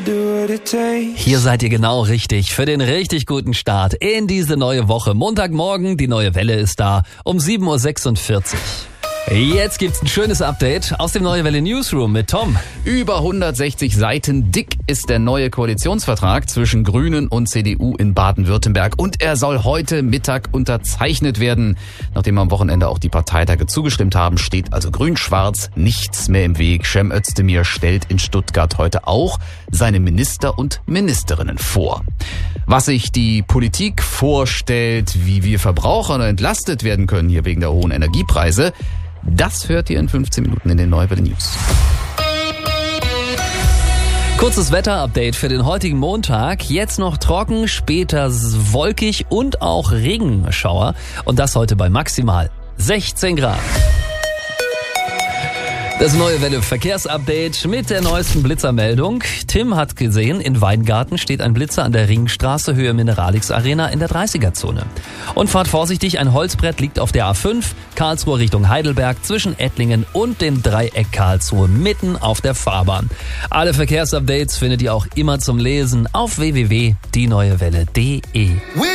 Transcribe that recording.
Hier seid ihr genau richtig für den richtig guten Start in diese neue Woche. Montagmorgen, die neue Welle ist da um 7.46 Uhr. Jetzt gibt's ein schönes Update aus dem Neue Welle Newsroom mit Tom. Über 160 Seiten dick ist der neue Koalitionsvertrag zwischen Grünen und CDU in Baden-Württemberg. Und er soll heute Mittag unterzeichnet werden. Nachdem am Wochenende auch die Parteitage zugestimmt haben, steht also grün-schwarz nichts mehr im Weg. Cem Özdemir stellt in Stuttgart heute auch seine Minister und Ministerinnen vor. Was sich die Politik vorstellt, wie wir Verbraucher entlastet werden können hier wegen der hohen Energiepreise, das hört ihr in 15 Minuten in den Neue Welle News. Kurzes Wetterupdate für den heutigen Montag. Jetzt noch trocken, später wolkig und auch Regenschauer. Und das heute bei maximal 16 Grad. Das Neue Welle Verkehrsupdate mit der neuesten Blitzermeldung. Tim hat gesehen, in Weingarten steht ein Blitzer an der Ringstraße Höhe Mineralix Arena in der 30er-Zone. Und fahrt vorsichtig, ein Holzbrett liegt auf der A5, Karlsruhe Richtung Heidelberg zwischen Ettlingen und dem Dreieck Karlsruhe mitten auf der Fahrbahn. Alle Verkehrsupdates findet ihr auch immer zum Lesen auf www.dieneuewelle.de.